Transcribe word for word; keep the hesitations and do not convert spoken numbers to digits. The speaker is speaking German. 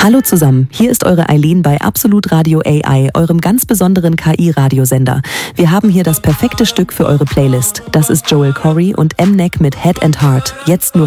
Hallo zusammen, hier ist eure Eileen bei Absolut Radio A I, eurem ganz besonderen K I-Radiosender. Wir haben hier das perfekte Stück für eure Playlist. Das ist Joel Corry und M-Neck mit Head and Heart. Jetzt nur